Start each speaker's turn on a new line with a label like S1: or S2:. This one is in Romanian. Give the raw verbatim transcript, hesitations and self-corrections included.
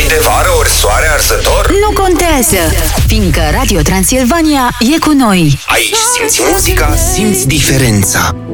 S1: E de vară ori soare arzător?
S2: Nu contează, fiindcă Radio Transilvania e cu noi.
S1: Aici simți muzica, simți diferența.